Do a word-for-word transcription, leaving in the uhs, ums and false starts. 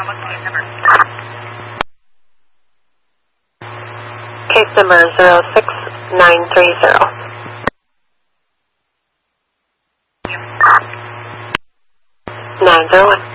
Case number zero six nine three zero. nine zero one.